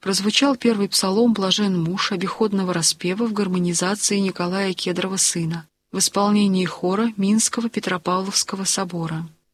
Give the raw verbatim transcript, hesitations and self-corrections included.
прозвучал первый псалом «Блажен муж» обиходного распева в гармонизации Николая Кедрова сына в исполнении хора Минского Петропавловского собора.